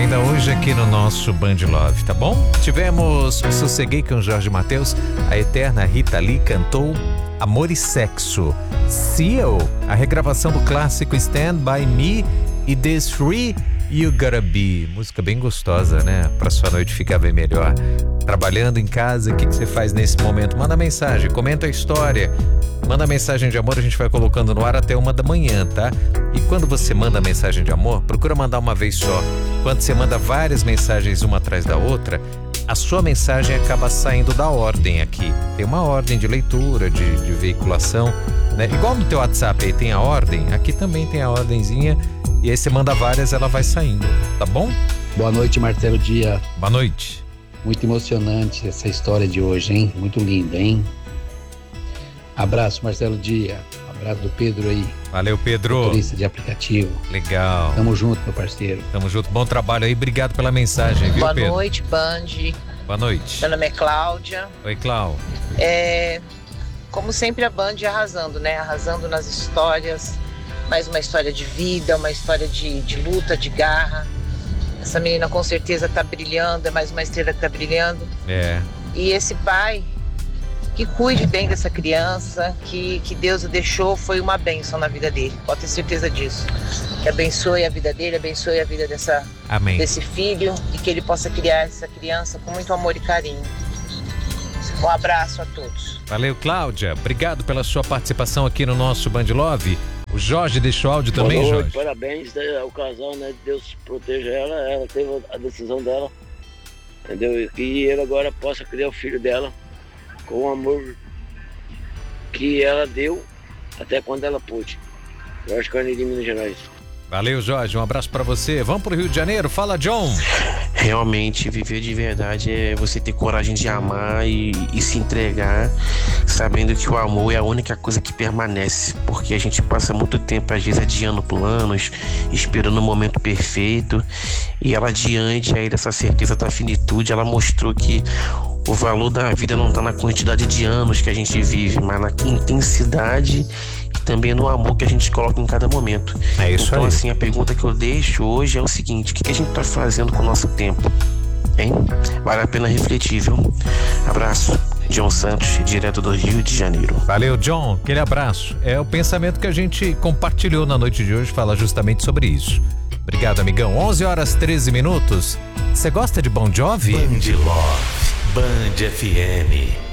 ainda hoje aqui no nosso Band Love, tá bom? Tivemos Sosseguei com Jorge Mateus, a eterna Rita Lee cantou Amor e Sexo. Seal, a regravação do clássico Stand By Me e This Free You Gotta Be. Música bem gostosa, né? Pra sua noite ficar bem melhor. Trabalhando em casa, o que você faz nesse momento? Manda mensagem, comenta a história. Manda mensagem de amor, a gente vai colocando no ar até 1h, tá? E quando você manda mensagem de amor, procura mandar uma vez só. Quando você manda várias mensagens uma atrás da outra, a sua mensagem acaba saindo da ordem aqui. Tem uma ordem de leitura, de veiculação, né? Igual no teu WhatsApp aí tem a ordem, aqui também tem a ordenzinha. E aí você manda várias, ela vai saindo, tá bom? Boa noite, Marcelo Dias. Boa noite. Muito emocionante essa história de hoje, hein? Muito linda, hein? Abraço, Marcelo Dias. Abraço do Pedro aí. Valeu, Pedro. Motorista de aplicativo. Legal. Tamo junto, meu parceiro. Tamo junto. Bom trabalho aí. Obrigado pela mensagem, viu, Pedro? Boa noite, Band. Boa noite. Meu nome é Cláudia. Oi, Cláudia. Como sempre, a Band arrasando, né? Arrasando nas histórias. Mais uma história de vida, uma história de luta, de garra. Essa menina com certeza tá brilhando, é mais uma estrela que tá brilhando. E esse pai, que cuide bem dessa criança, que Deus o deixou, foi uma bênção na vida dele. Pode ter certeza disso. Que abençoe a vida dele, abençoe a vida desse filho e que ele possa criar essa criança com muito amor e carinho. Um abraço a todos. Valeu, Cláudia. Obrigado pela sua participação aqui no nosso Band Love. O Jorge deixou áudio também, Boa Jorge? noite, parabéns ao casal, né? Deus proteja ela teve a decisão dela, entendeu? E ele agora possa criar o filho dela com o amor que ela deu até quando ela pôde. Jorge Carneiro, Minas Gerais. Valeu, Jorge. Um abraço pra você. Vamos pro Rio de Janeiro. Fala, John. Realmente, viver de verdade é você ter coragem de amar e se entregar, sabendo que o amor é a única coisa que permanece, porque a gente passa muito tempo, às vezes, adiando planos, esperando o momento perfeito, e ela, diante aí dessa certeza da finitude, ela mostrou que o valor da vida não está na quantidade de anos que a gente vive, mas na intensidade e também no amor que a gente coloca em cada momento. É isso então, aí. assim, a pergunta que eu deixo hoje é o seguinte: o que a gente está fazendo com o nosso tempo? Hein? Vale a pena refletir, viu? Abraço. John Santos, direto do Rio de Janeiro. Valeu, John. Aquele abraço. É o pensamento que a gente compartilhou na noite de hoje, fala justamente sobre isso. Obrigado, amigão. 11h13. Você gosta de Bon Jovi? Band Love, Band FM.